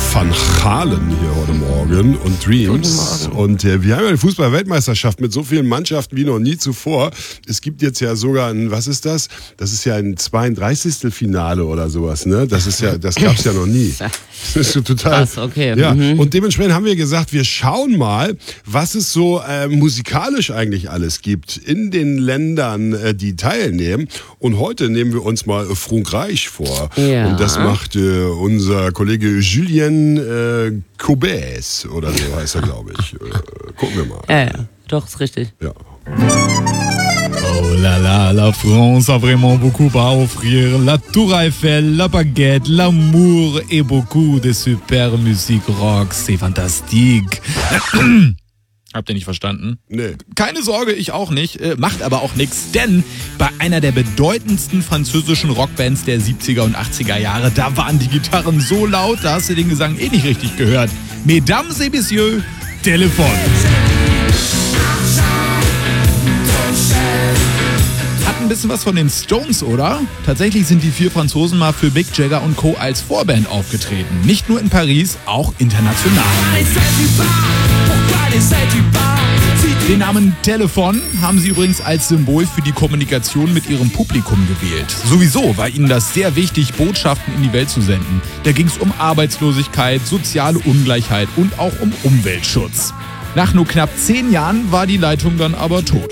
Van Galen hier heute Morgen und Dreams. Und wir haben ja die Fußball-Weltmeisterschaft mit so vielen Mannschaften wie noch nie zuvor. Es gibt jetzt ja sogar ein, was ist das? Das ist ja ein 32. Finale oder sowas, ne? Das gab's ja noch nie. Das ist so total. Krass, okay. Ja. Und dementsprechend haben wir gesagt, wir schauen mal, was es so musikalisch eigentlich alles gibt in den Ländern, die teilnehmen. Und heute nehmen wir uns mal Frankreich vor. Ja. Und das macht unser Kollege Julien Courbet oder so heißt er, glaube ich. Gucken wir mal. Ja, doch, ist richtig. Ja. Oh là là, la France a vraiment beaucoup à offrir. La Tour Eiffel, la baguette, l'amour et beaucoup de super musique rock. C'est fantastique. Habt ihr nicht verstanden? Nee. Keine Sorge, ich auch nicht. Macht aber auch nichts, denn bei einer der bedeutendsten französischen Rockbands der 70er und 80er Jahre, da waren die Gitarren so laut, da hast du den Gesang eh nicht richtig gehört. Mesdames et Messieurs, Telefon. Hat ein bisschen was von den Stones, oder? Tatsächlich sind die 4 Franzosen mal für Mick Jagger und Co. als Vorband aufgetreten. Nicht nur in Paris, auch international. Den Namen Telefon haben sie übrigens als Symbol für die Kommunikation mit ihrem Publikum gewählt. Sowieso war ihnen das sehr wichtig, Botschaften in die Welt zu senden. Da ging es um Arbeitslosigkeit, soziale Ungleichheit und auch um Umweltschutz. Nach nur knapp 10 Jahren war die Leitung dann aber tot.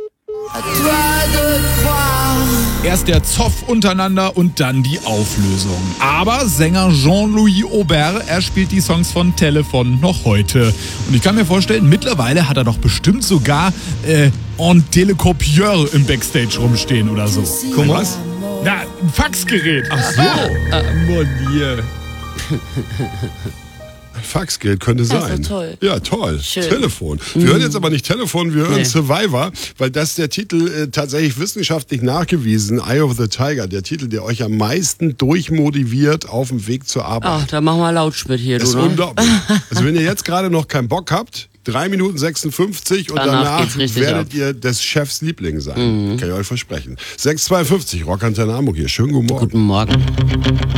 Erst der Zoff untereinander und dann die Auflösung. Aber Sänger Jean-Louis Aubert, er spielt die Songs von Telefon noch heute. Und ich kann mir vorstellen, mittlerweile hat er doch bestimmt sogar ein Telecopieur im Backstage rumstehen oder so. Guck mal. Was? Na, ein Faxgerät. Ach so. Mon Dieu. Faxgeld könnte sein. Das ist toll. Ja, toll. Schön. Telefon. Wir hören jetzt aber nicht Telefon, wir hören Survivor, weil das ist der Titel tatsächlich wissenschaftlich nachgewiesen, Eye of the Tiger, der Titel, der euch am meisten durchmotiviert auf dem Weg zur Arbeit. Ach, da machen wir Lautschmidt hier, Das ist du, ne? unglaublich. Also wenn ihr jetzt gerade noch keinen Bock habt, 3 Minuten 56 und Danach danach geht's richtig werdet ab. ihr des Chefs Liebling sein. Kann ich euch versprechen. 6,52, Rockantenne Hamburg hier. Schönen guten Morgen. Guten Morgen.